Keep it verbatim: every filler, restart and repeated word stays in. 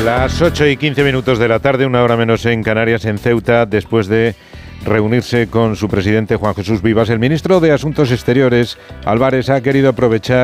Las ocho y quince minutos de la tarde, una hora menos en Canarias, en Ceuta, después de reunirse con su presidente Juan Jesús Vivas, el ministro de Asuntos Exteriores, Álvarez, ha querido aprovechar